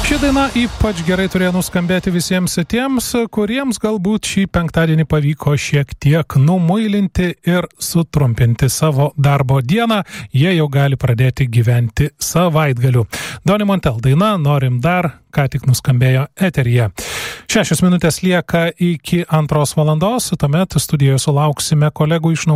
Ši daina ypač gerai turėjo nuskambėti visiems tiems, kuriems galbūt šį penktadienį pavyko šiek tiek numuilinti ir sutrumpinti savo darbo dieną. Jie jau gali pradėti gyventi savaitgaliu. Donny Montel daina Norim dar, ką tik nuskambėjo eteryje. 6 minutės lieka iki 2 valandos, tuomet studijoje sulauksime kolegų iš